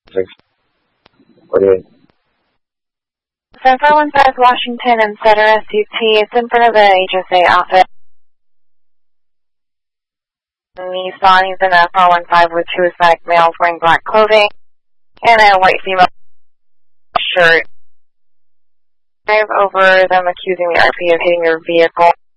48. 7415 Washington and Center SUT. It's in front of the HSA office. Nissan, he's in a 415 with two Hispanic males wearing black clothing and a white female shirt. Drive over them accusing the RP of hitting your vehicle.